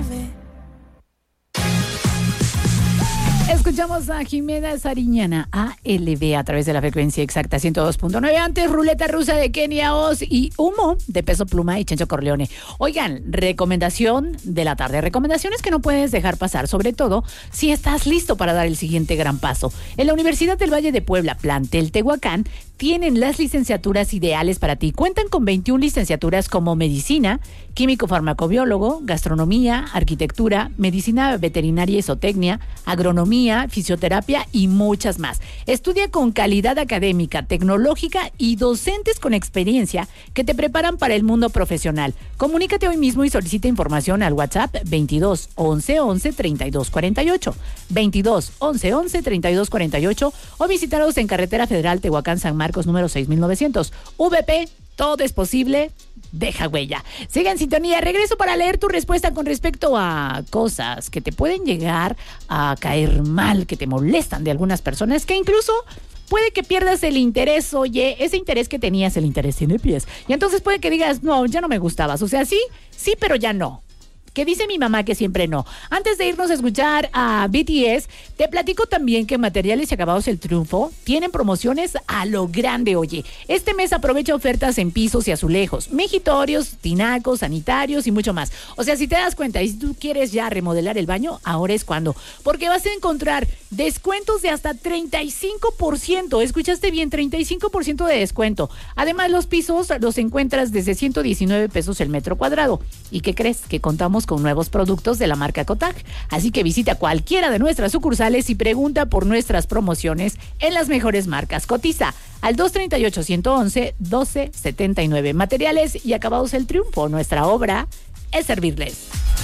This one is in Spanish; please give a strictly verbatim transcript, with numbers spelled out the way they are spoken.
nueve. Escuchamos a Jimena Sariñana, A L B, a través de la frecuencia exacta ciento dos punto nueve. Antes, Ruleta Rusa de Kenia Oz y Humo de Peso Pluma y Chencho Corleone. Oigan, recomendación de la tarde. Recomendaciones que no puedes dejar pasar, sobre todo si estás listo para dar el siguiente gran paso. En la Universidad del Valle de Puebla, plantel Tehuacán, tienen las licenciaturas ideales para ti. Cuentan con veintiuna licenciaturas como medicina, químico farmacobiólogo, gastronomía, arquitectura, medicina veterinaria y zootecnia, agronomía, fisioterapia y muchas más. Estudia con calidad académica, tecnológica y docentes con experiencia que te preparan para el mundo profesional. Comunícate hoy mismo y solicita información al WhatsApp veintidós once once treinta y dos cuarenta y ocho, veintidós once once treinta y dos cuarenta y ocho o visitaros en Carretera Federal Tehuacán San Marcos número seis mil novecientos. V P, todo es posible. Deja huella. Siga en sintonía. Regreso para leer tu respuesta con respecto a cosas que te pueden llegar a caer mal, que te molestan de algunas personas, que incluso puede que pierdas el interés. Oye, ese interés que tenías, el interés tiene pies. Y entonces puede que digas, no, ya no me gustabas. O sea, sí, sí, pero ya no. Que dice mi mamá que siempre no. Antes de irnos a escuchar a B T S, te platico también que Materiales y Acabados El Triunfo tienen promociones a lo grande, oye. Este mes aprovecha ofertas en pisos y azulejos, mejitorios, tinacos, sanitarios y mucho más. O sea, si te das cuenta y si tú quieres ya remodelar el baño, ahora es cuando. Porque vas a encontrar descuentos de hasta treinta y cinco por ciento. ¿Escuchaste bien? treinta y cinco por ciento de descuento. Además, los pisos los encuentras desde ciento diecinueve pesos el metro cuadrado. ¿Y qué crees? Que contamos con nuevos productos de la marca Cotag. Así que visita cualquiera de nuestras sucursales y pregunta por nuestras promociones en las mejores marcas. Cotiza al dos treinta y ocho, ciento once, doce setenta y nueve. Materiales y Acabados El Triunfo. Nuestra obra es servirles.